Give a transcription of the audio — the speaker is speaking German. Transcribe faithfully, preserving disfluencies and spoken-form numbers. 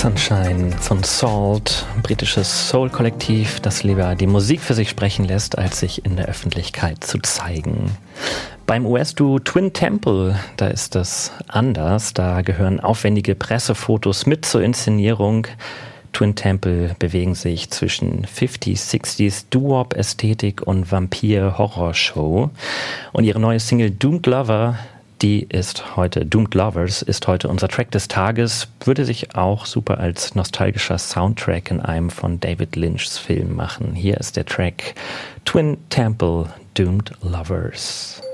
Sunshine von Salt, ein britisches Soul-Kollektiv, das lieber die Musik für sich sprechen lässt, als sich in der Öffentlichkeit zu zeigen. Beim U S-Duo Twin Temple, da ist das anders. Da gehören aufwendige Pressefotos mit zur Inszenierung. Twin Temple bewegen sich zwischen fünfziger, sechziger Doo-Wop-Ästhetik und Vampir-Horror-Show. Und ihre neue Single Doomed Lover, die ist heute, Doomed Lovers, ist heute unser Track des Tages, würde sich auch super als nostalgischer Soundtrack in einem von David Lynchs Film machen. Hier ist der Track Twin Temple, Doomed Lovers.